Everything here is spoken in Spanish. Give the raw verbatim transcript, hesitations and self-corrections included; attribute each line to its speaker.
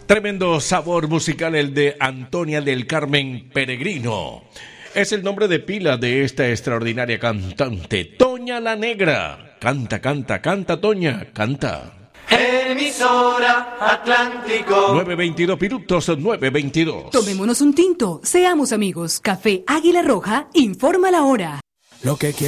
Speaker 1: Tremendo sabor musical el de Antonia del Carmen Peregrino. Es el nombre de pila de esta extraordinaria cantante, Toña la Negra. Canta, canta, canta, Toña, canta.
Speaker 2: Emisora Atlántico.
Speaker 1: nueve veintidós minutos, nueve veintidós.
Speaker 3: Tomémonos un tinto, seamos amigos. Café Águila Roja informa la hora.
Speaker 4: Lo que